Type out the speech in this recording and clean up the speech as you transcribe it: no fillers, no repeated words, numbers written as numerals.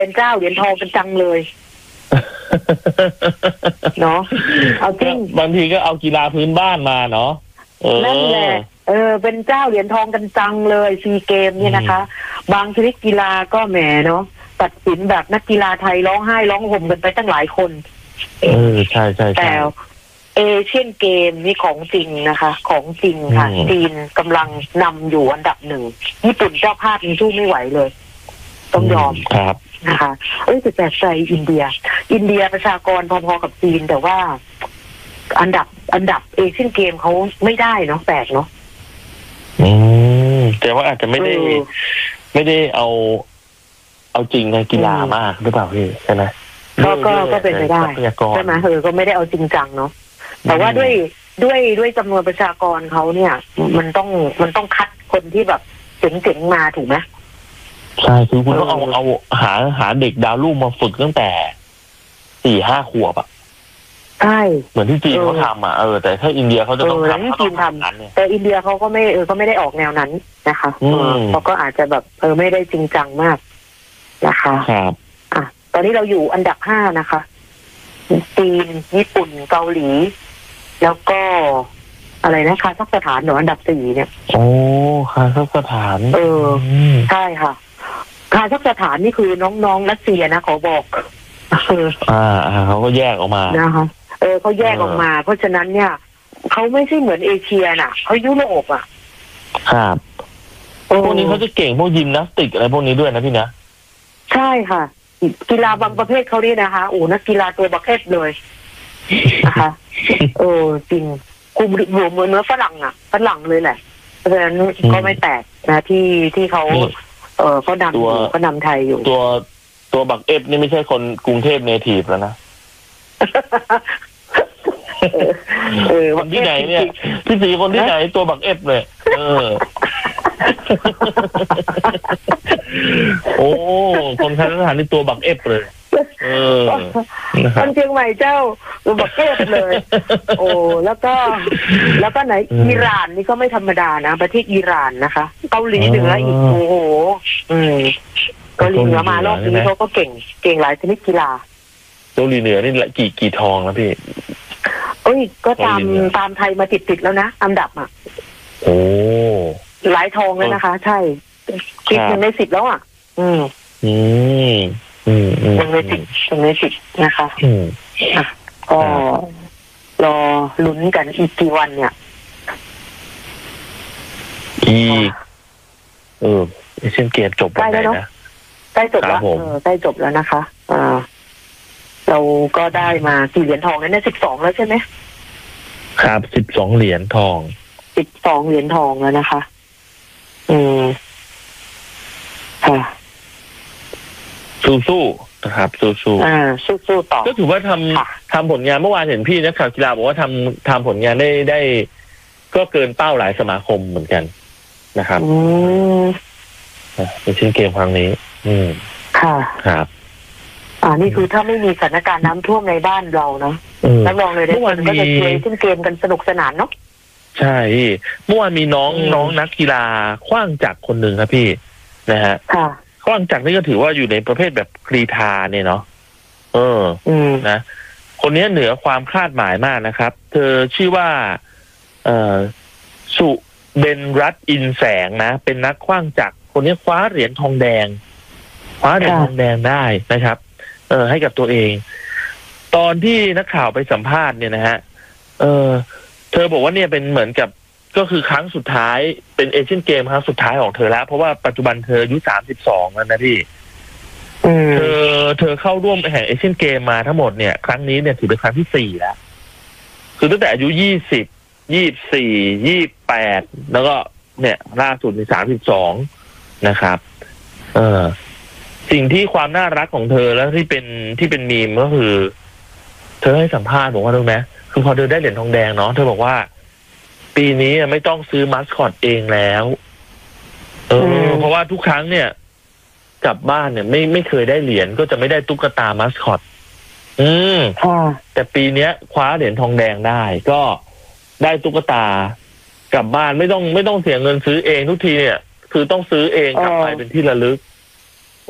เป็นเจ้าเหรียญทองกันจังเลยเนาะเอาจริงบางทีก็เอากีฬาพื้นบ้านมาเนาะนั่นแหละเป็นเจ้าเหรียญทองกันจังเลยซีเกมเนี่ยนะคะบางชนิดกีฬาก็แหมเนาะตัดสินแบบนักกีฬาไทยร้องไห้ร้องห่มกันไปตั้งหลายคนใช่แต่เอเชียนเกมนี่ของจริงนะคะของจริงค่ะจีนกำลังนำอยู่อันดับหนึ่งญี่ปุ่นเจ้าภาพยังสู้ไม่ไหวเลยต้องยอมครับนะคะแต่แปลกใจอินเดียประชากรพอๆกับจีนแต่ว่าอันดับเอเชียนเกมเขาไม่ได้เนาะแปลกเนาะแต่ว่าอาจจะไม่ได้เอาจริงในกีฬามากหรือเปล่าพี่ใช่ไหมก็เป็นไปได้ใช่ไหมก็ไม่ได้เอาจริงจังเนาะแต่ว่าด้วยจำนวนประชากรเขาเนี่ยมันต้องคัดคนที่แบบเจ๋งๆมาถูกไหมใช่คือคุณต้องเอาหาเด็กดาวรุ่งมาฝึกตั้งแต่4-5 ขวบอ่ะใช่เหมือนที่จีนเขาทำแต่ถ้าอินเดียเขาจะต้องทำจีนทำแต่อินเดียเขาก็ไม่ได้ออกแนวนั้นนะคะเขาก็อาจจะแบบไม่ได้จริงจังมากนะคะครับตอนนี้เราอยู่อันดับ5นะคะจีนญี่ปุ่นเกาหลีแล้วก็อะไรนะคาซัคสถานหนูอันดับ4เนี่ยโอ้คาซัคสถานใช่ค่ะคาซัคสถานนี่คือน้องๆรัสเซียนะขอบอกเขาก็แยกออกมานะคะเขาแยกออกมาเพราะฉะนั้นเนี่ยเขาไม่ใช่เหมือนเอเชียน่ะเขายุโรปอ่ะครับพวกนี้เขาจะเก่งพวกยิมนาสติกอะไรพวกนี้ด้วยนะพี่นะใช่ค่ะกีฬาบางประเภทเขาเนี่ยนะคะนักกีฬาตัวประเภทเลยนะคะจริงคุมหัวเหมือนเนื้อฝรั่งเลยแหละเพราะฉะนั้นก็ไม่แปลกนะที่เขาเขานำไทยอยู่ตัวบักเอฟนี่ไม่ใช่คนกรุงเทพเนทีฟแล้วนะคนที่ไหนเนี่ยพี่สีคนที่ไหนตัวบักเอฟเลยคนคาซัคสถานนี่ตัวบักเอฟเลยคนเชียงใหม่เจ้าตัวบักเอฟเลยแล้วก็ไหนอิหร่านนี่ก็ไม่ธรรมดานะประเทศอิหร่านนะคะเกาหลีเหนืออีกเกาหลีเหนือมารอบนี้เขาก็เก่งหลายชนิดกีฬาเกาหลีเหนือนี่กี่ทองนะพี่ก็ตามไทยมาติดแล้วนะอันดับหลายทองเลยนะคะใช่ติด1 ใน 10แล้ว1 ใน 10นะคะก็รอลุ้นกันอีกกี่วันเนี่ยเอเชียนเกมจบวันไหนนะใกล้จบแล้วใกล้จบแล้วนะคะเราก็ได้มากี่เหรียญทองแล้วเนี่ย12แล้วใช่ไหมครับ12 เหรียญทอง 12 เหรียญทองแล้วนะคะค่ะสู้ๆนะครับสู้สู้ต่อก็ถือว่าทำผลงานเมื่อวานเห็นพี่นักข่าวกีฬาบอกว่าทำผลงานได้ก็เกินเป้าหลายสมาคมเหมือนกันนะครับในเช่นเกมครั้งนี้ค่ะครับนี่คือถ้าไม่มีสถานการณ์น้ำท่วมในบ้านเราเนาะรับรองเลยได้คนก็จะช่วยเช่นเกมกันสนุกสนานเนาะใช่เมื่อวานมีน้องนักกีฬาขว้างจักรคนหนึ่งครับพี่นะฮะขว้างจักรนี่ก็ถือว่าอยู่ในประเภทแบบกรีฑาเนี่ยเนาะนะคนนี้เหนือความคาดหมายมากนะครับเธอชื่อว่าสุเบนรัตอินแสงนะเป็นนักขว้างจักรคนนี้คว้าเหรียญทองแดงได้นะครับให้กับตัวเองตอนที่นักข่าวไปสัมภาษณ์เนี่ยนะฮะเธอบอกว่าเนี่ยเป็นเหมือนกับก็คือครั้งสุดท้ายเป็นเอเชียนเกมครั้งสุดท้ายของเธอแล้วเพราะว่าปัจจุบันเธออายุ32แล้วนะพี่เธอเข้าร่วมแห่งเอเชียนเกมมาทั้งหมดเนี่ยครั้งนี้เนี่ยถือเป็นครั้งที่4แล้วคือตั้งแต่อายุ20 24 28แล้วก็เนี่ยล่าสุดใน32นะครับสิ่งที่ความน่ารักของเธอแล้วที่เป็นมีมก็คือเธอให้สัมภาษณ์บอกว่ารู้ไหมคือพอเธอได้เหรียญทองแดงเนาะเธอบอกว่าปีนี้ไม่ต้องซื้อมัสคอตเองแล้วเพราะว่าทุกครั้งเนี่ยกลับบ้านเนี่ยไม่เคยได้เหรียญก็จะไม่ได้ตุ๊กตามัสคอตแต่ปีเนี้ยคว้าเหรียญทองแดงได้ก็ได้ตุ๊กตากลับบ้านไม่ต้องเสียเงินซื้อเองทุกทีเนี่ยคือต้องซื้อเองกลับไปเป็นที่ระลึก